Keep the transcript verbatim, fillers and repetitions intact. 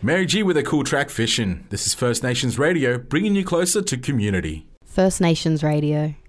Mary G with a cool track, Fishin'. This is First Nations Radio, bringing you closer to community. First Nations Radio.